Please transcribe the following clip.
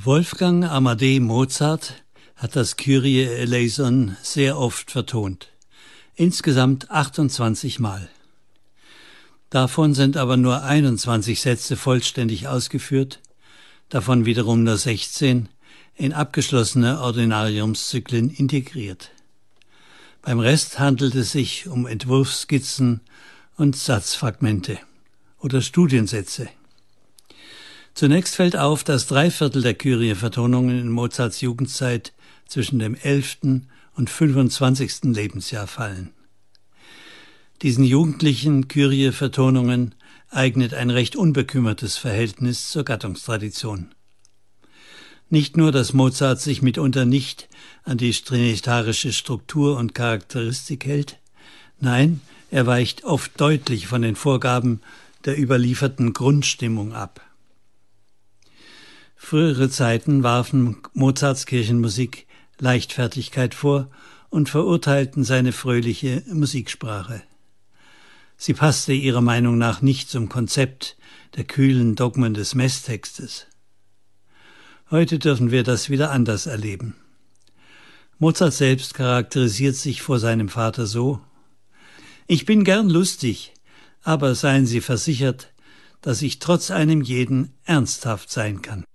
Wolfgang Amadei Mozart hat das Kyrie eleison sehr oft vertont, insgesamt 28 Mal. Davon sind aber nur 21 Sätze vollständig ausgeführt, davon wiederum nur 16 in abgeschlossene Ordinariumszyklen integriert. Beim Rest handelt es sich um Entwurfsskizzen und Satzfragmente oder Studiensätze. Zunächst fällt auf, dass 3/4 der Kyrie-Vertonungen in Mozarts Jugendzeit zwischen dem 11. und 25. Lebensjahr fallen. Diesen jugendlichen Kyrie-Vertonungen eignet ein recht unbekümmertes Verhältnis zur Gattungstradition. Nicht nur, dass Mozart sich mitunter nicht an die trinitarische Struktur und Charakteristik hält, nein, er weicht oft deutlich von den Vorgaben der überlieferten Grundstimmung ab. Frühere Zeiten warfen Mozarts Kirchenmusik Leichtfertigkeit vor und verurteilten seine fröhliche Musiksprache. Sie passte ihrer Meinung nach nicht zum Konzept der kühlen Dogmen des Messtextes. Heute dürfen wir das wieder anders erleben. Mozart selbst charakterisiert sich vor seinem Vater so: Ich bin gern lustig, aber seien Sie versichert, dass ich trotz einem jeden ernsthaft sein kann.